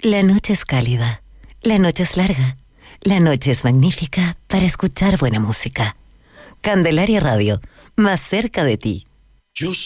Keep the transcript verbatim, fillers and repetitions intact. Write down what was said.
La noche es cálida, la noche es larga, la noche es magnífica para escuchar buena música. Candelaria Radio, más cerca de ti. Yo